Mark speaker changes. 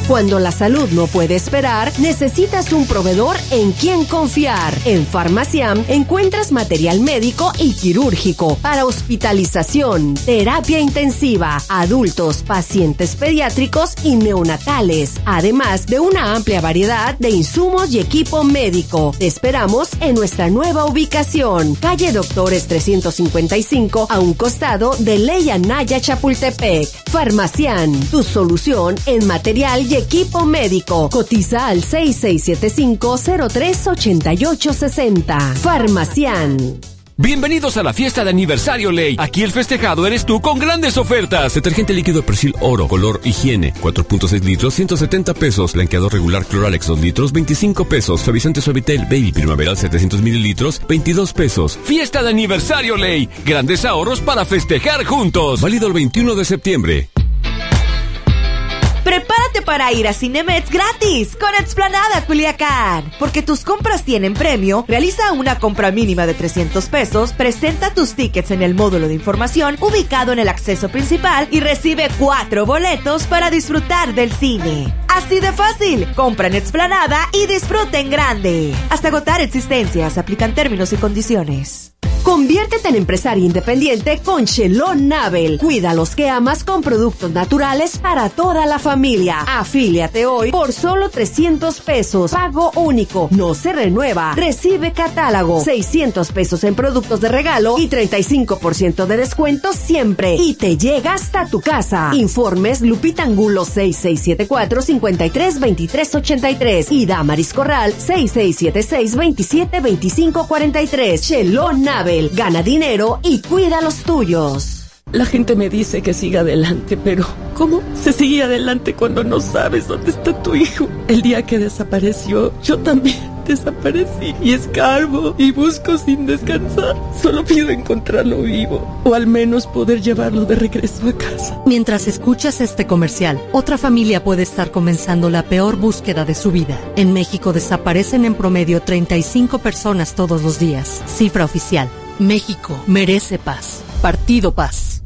Speaker 1: Cuando la salud no puede esperar, necesitas un proveedor en quien confiar. En Farmaciam encuentras material médico y quirúrgico para hospitalización, terapia intensiva, adultos, pacientes pediátricos y neonatales, además de una amplia variedad de insumos y equipo médico. Te esperamos en nuestra nueva ubicación, calle Doctores 355, a un costado de Ley Anaya Chapultepec. Farmaciam, tu solución en material y equipo médico. Cotiza al 6675-038860. Farmaciam.
Speaker 2: Bienvenidos a la fiesta de aniversario Ley. Aquí el festejado eres tú con grandes ofertas. Detergente líquido Persil Oro, color higiene, 4.6 litros, 170 pesos. Blanqueador regular Cloralex 2 litros, 25 pesos. Suavizante Suavitel Baby Primaveral 700 mililitros, 22 pesos. Fiesta de aniversario Ley. Grandes ahorros para festejar juntos. Válido el 21 de septiembre.
Speaker 3: Prepárate para ir a Cinemex gratis con Explanada Culiacán. Porque tus compras tienen premio, realiza una compra mínima de 300 pesos, presenta tus tickets en el módulo de información ubicado en el acceso principal y recibe 4 boletos para disfrutar del cine. Así de fácil, compra en Explanada y disfruta en grande. Hasta agotar existencias, aplican términos y condiciones.
Speaker 1: Conviértete en empresario independiente con Chelón Nabel. Cuida a los que amas con productos naturales para toda la familia. Afíliate hoy por solo 300 pesos. Pago único. No se renueva. Recibe catálogo. 600 pesos en productos de regalo y 35% de descuento siempre. Y te llega hasta tu casa. Informes Lupita Angulo 6674-532383 y Damaris Corral 6676-272543. Chelón Nabel. Gana dinero y cuida los tuyos.
Speaker 4: La gente me dice que siga adelante, pero ¿cómo se sigue adelante cuando no sabes dónde está tu hijo? El día que desapareció, yo también desaparecí y escarbo y busco sin descansar. Solo pido encontrarlo vivo o al menos poder llevarlo de regreso a casa.
Speaker 5: Mientras escuchas este comercial, otra familia puede estar comenzando la peor búsqueda de su vida. En México desaparecen en promedio 35 personas todos los días. Cifra oficial. México merece paz. Partido Paz.